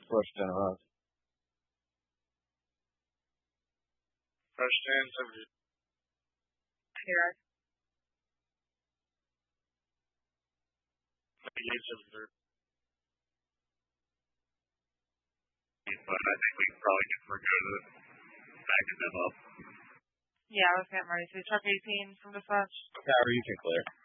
first time around. First answer. Here. But I think we probably can forgo the backing them up. Yeah, I was getting ready to. Truck 18 from dispatch. Tower, you can clear.